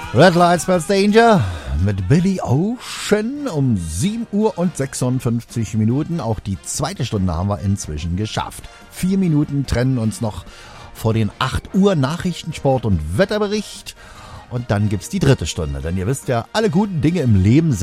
Red Lights Spells Danger mit Billy Ocean um 7 Uhr und 56 Minuten. Auch die zweite Stunde haben wir inzwischen geschafft. 4 Minuten trennen uns noch vor den 8 Uhr Nachrichten, Sport und Wetterbericht. Und dann gibt's die dritte Stunde. Denn ihr wisst ja, alle guten Dinge im Leben sind